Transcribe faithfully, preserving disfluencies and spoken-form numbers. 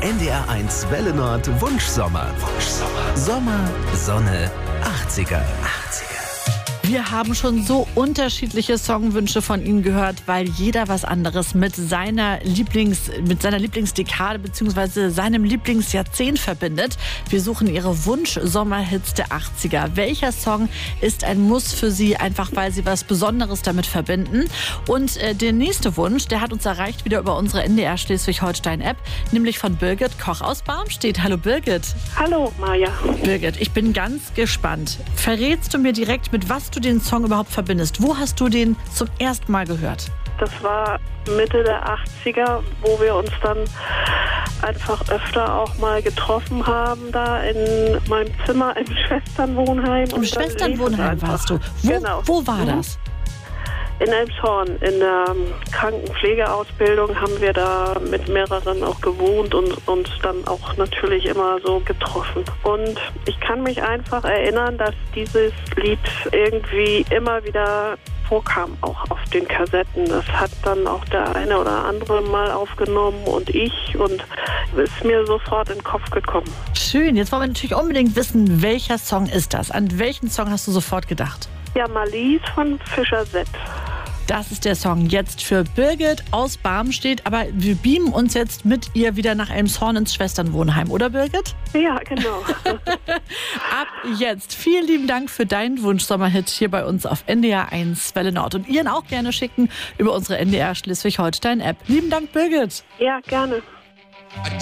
N D R eins Welle Nord Wunschsommer. Wunschsommer. Sommer, Sonne, achtziger. achtziger. Wir haben schon so unterschiedliche Songwünsche von Ihnen gehört, weil jeder was anderes mit seiner Lieblings, mit seiner Lieblingsdekade bzw. seinem Lieblingsjahrzehnt verbindet. Wir suchen Ihre Wunsch-Sommerhits der achtziger. Welcher Song ist ein Muss für Sie, einfach weil Sie was Besonderes damit verbinden? Und äh, der nächste Wunsch, der hat uns erreicht, wieder über unsere N D R Schleswig-Holstein-App, nämlich von Birgit Koch aus Barmstedt. Hallo Birgit. Hallo Maja. Birgit, ich bin ganz gespannt. Verrätst du mir direkt, mit was du den Song überhaupt verbindest? Wo hast du den zum ersten Mal gehört? Das war Mitte der achtziger, wo wir uns dann einfach öfter auch mal getroffen haben, da in meinem Zimmer im Schwesternwohnheim. Im Schwesternwohnheim warst du? Wo, genau. wo war das? In Elmshorn, in der Krankenpflegeausbildung haben wir da mit mehreren auch gewohnt und uns dann auch natürlich immer so getroffen. Und ich kann mich einfach erinnern, dass dieses Lied irgendwie immer wieder vorkam, auch auf den Kassetten. Das hat dann auch der eine oder andere mal aufgenommen und ich, und ist mir sofort in den Kopf gekommen. Schön, jetzt wollen wir natürlich unbedingt wissen, welcher Song ist das? An welchen Song hast du sofort gedacht? Ja, Marlies von Fischer Z. Das ist der Song jetzt für Birgit aus Barmstedt. Aber wir beamen uns jetzt mit ihr wieder nach Elmshorn ins Schwesternwohnheim, oder Birgit? Ja, genau. Ab jetzt. Vielen lieben Dank für deinen Wunsch-Sommerhit hier bei uns auf N D R eins Welle Nord. Und Ihren auch gerne schicken über unsere N D R Schleswig-Holstein-App. Lieben Dank, Birgit. Ja, gerne.